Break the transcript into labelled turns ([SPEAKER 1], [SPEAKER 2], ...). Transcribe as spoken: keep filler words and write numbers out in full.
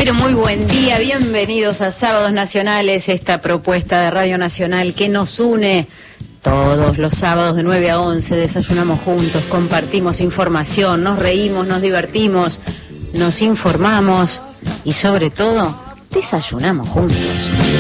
[SPEAKER 1] Pero muy buen día, bienvenidos a Sábados Nacionales, esta propuesta de Radio Nacional que nos une todos los sábados de nueve a once, desayunamos juntos, compartimos información, nos reímos, nos divertimos, nos informamos y sobre todo, desayunamos juntos.